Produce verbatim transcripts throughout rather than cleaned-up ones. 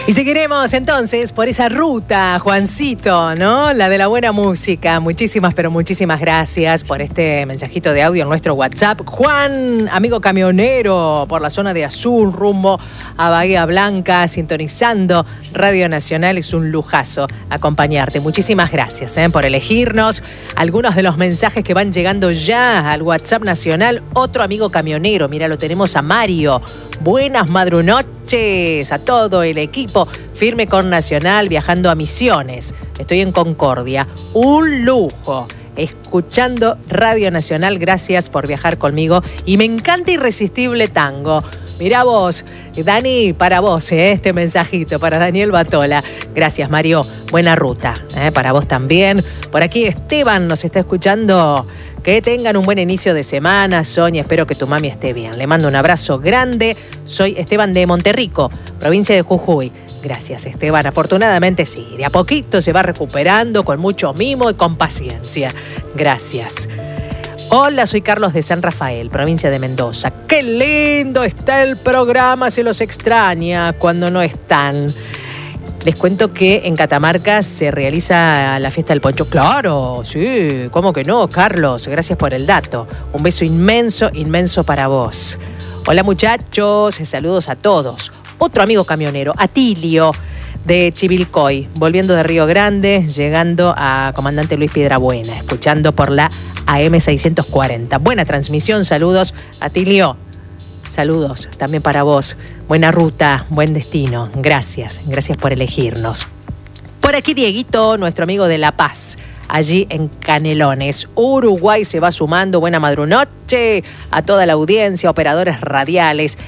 Y seguiremos entonces por esa ruta, Juancito, ¿no? La de la buena música. Muchísimas, pero muchísimas gracias por este mensajito de audio en nuestro WhatsApp. Juan, amigo camionero, por la zona de Azul, rumbo a Bahía Blanca, sintonizando Radio Nacional. Es un lujazo acompañarte. Muchísimas gracias ¿eh? por elegirnos. Algunos de los mensajes que van llegando ya al WhatsApp nacional. Otro amigo camionero, mira, lo tenemos a Mario. Buenas madrunoches a todo el equipo. Firme con Nacional, viajando a Misiones. Estoy en Concordia. Un lujo. Escuchando Radio Nacional, gracias por viajar conmigo. Y me encanta Irresistible Tango. Mirá vos, Dani, para vos, ¿eh? este mensajito, para Daniel Batola. Gracias, Mario. Buena ruta, ¿eh? para vos también. Por aquí Esteban nos está escuchando. Que tengan un buen inicio de semana, Sonia. Espero que tu mami esté bien. Le mando un abrazo grande. Soy Esteban de Monterrico, provincia de Jujuy. Gracias, Esteban. Afortunadamente sí, de a poquito se va recuperando con mucho mimo y con paciencia. Gracias. Hola, soy Carlos de San Rafael, provincia de Mendoza. ¡Qué lindo está el programa! Se los extraña cuando no están. Les cuento que en Catamarca se realiza la fiesta del poncho. ¡Claro! Sí, ¿cómo que no, Carlos? Gracias por el dato. Un beso inmenso, inmenso para vos. Hola, muchachos. Saludos a todos. Otro amigo camionero, Atilio, de Chivilcoy, volviendo de Río Grande, llegando a Comandante Luis Piedrabuena, escuchando por la A M seiscientos cuarenta. Buena transmisión, saludos, Atilio. Saludos también para vos. Buena ruta, buen destino. Gracias, gracias por elegirnos. Por aquí Dieguito, nuestro amigo de La Paz, allí en Canelones. Uruguay se va sumando. Buena madrunoche a toda la audiencia, operadores radiales,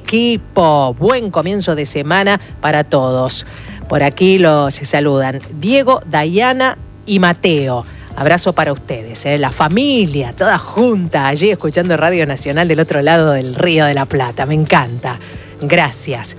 equipo. Buen comienzo de semana para todos. Por aquí los saludan Diego, Dayana y Mateo. Abrazo para ustedes, ¿eh? La familia, toda junta, allí escuchando Radio Nacional del otro lado del Río de la Plata. Me encanta. Gracias.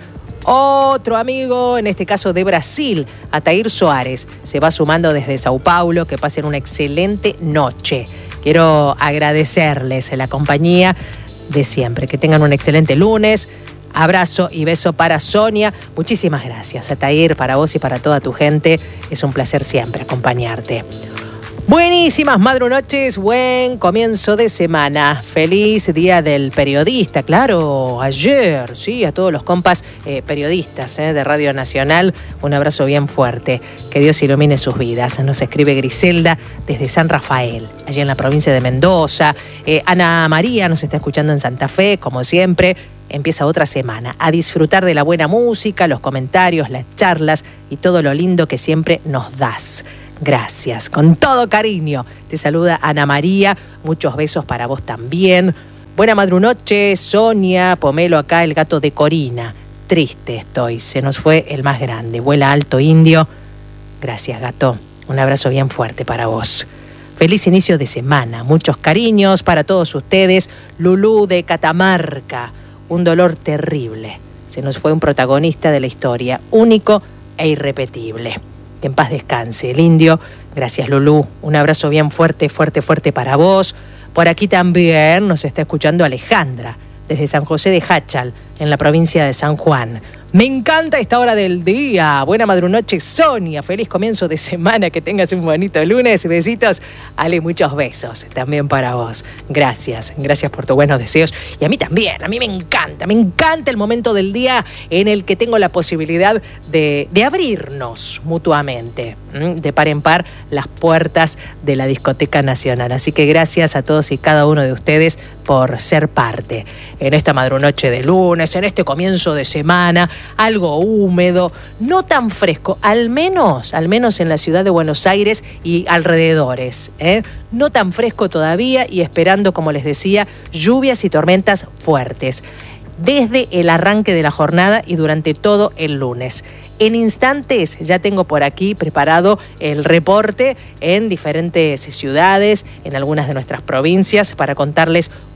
Otro amigo, en este caso de Brasil, Atair Soares, se va sumando desde Sao Paulo. Que pasen una excelente noche. Quiero agradecerles la compañía de siempre. Que tengan un excelente lunes. Abrazo y beso para Sonia. Muchísimas gracias, Atair, para vos y para toda tu gente. Es un placer siempre acompañarte. Buenísimas madrunoches, buen comienzo de semana. Feliz Día del Periodista, claro, ayer, sí, a todos los compas eh, periodistas eh, de Radio Nacional, un abrazo bien fuerte. Que Dios ilumine sus vidas. Nos escribe Griselda desde San Rafael, allí en la provincia de Mendoza. Eh, Ana María nos está escuchando en Santa Fe, como siempre. Empieza otra semana a disfrutar de la buena música, los comentarios, las charlas y todo lo lindo que siempre nos das. Gracias, con todo cariño. Te saluda Ana María, muchos besos para vos también. Buena madrunoche, Sonia, Pomelo acá, el gato de Corina. Triste estoy, se nos fue el más grande. Vuela alto, indio. Gracias, gato. Un abrazo bien fuerte para vos. Feliz inicio de semana, muchos cariños para todos ustedes. Lulú de Catamarca, un dolor terrible. Se nos fue un protagonista de la historia, único e irrepetible. Que en paz descanse el indio. Gracias, Lulú. Un abrazo bien fuerte, fuerte, fuerte para vos. Por aquí también nos está escuchando Alejandra, desde San José de Jáchal, en la provincia de San Juan. Me encanta esta hora del día. Buena madrunoche, Sonia. Feliz comienzo de semana. Que tengas un bonito lunes. Besitos. Ale, muchos besos también para vos. Gracias. Gracias por tus buenos deseos. Y a mí también. A mí me encanta. Me encanta el momento del día en el que tengo la posibilidad de, de abrirnos mutuamente, de par en par, las puertas de la Discoteca Nacional. Así que gracias a todos y cada uno de ustedes por ser parte en esta madrunoche de lunes, en este comienzo de semana. Algo húmedo, no tan fresco, al menos, al menos en la ciudad de Buenos Aires y alrededores, ¿eh? No tan fresco todavía y esperando, como les decía, lluvias y tormentas fuertes desde el arranque de la jornada y durante todo el lunes. En instantes ya tengo por aquí preparado el reporte en diferentes ciudades, en algunas de nuestras provincias, para contarles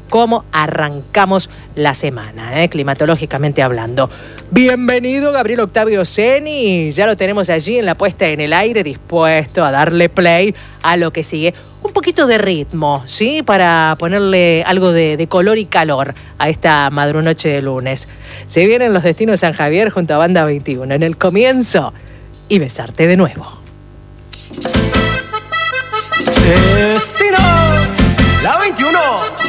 cómo arrancamos la semana, ¿eh? climatológicamente hablando. Bienvenido Gabriel Octavio Ceni, ya lo tenemos allí en la puesta en el aire, dispuesto a darle play a lo que sigue. Un poquito de ritmo, ¿sí? Para ponerle algo de, de color y calor a esta madrunoche de lunes. Se vienen los destinos San Javier junto a Banda veintiuno en el comienzo y besarte de nuevo. Destino, la veintiuno.